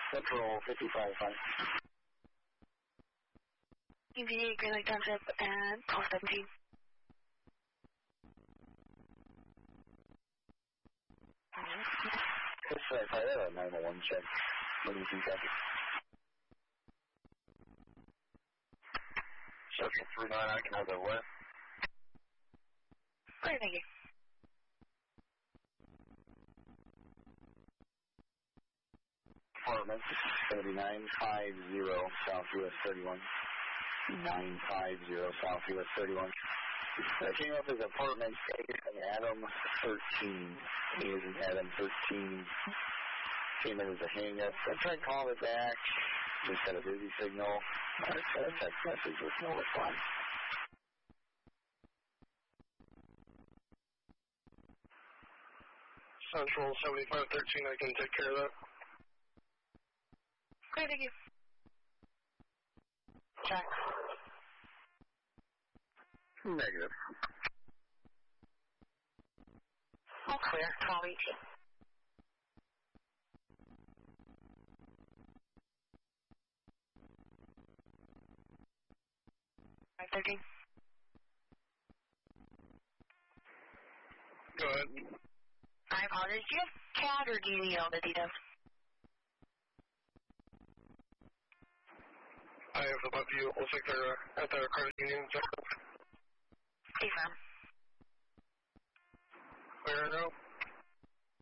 Central 55-5. UVA Green Lake Township and 1217. That's right, fire 911 check. Moving through traffic. Central 39, I can have that west. Great, thank you. Apartment 7950 South US 31. 950 South US 31. That came up as apartment Adam 13. A is in Adam 13. Came in as a hang up. I tried calling it back. Just had a busy signal. I sent a text message with no response. Central 7513, I can take care of that. Great, thank you. Check. Negative. All clear, 12 each. Right, 13. Go ahead. I apologize. Do you have CAD or do you need all the details? I have the view. We'll take their at their credit union. Please, ma'am. Where now?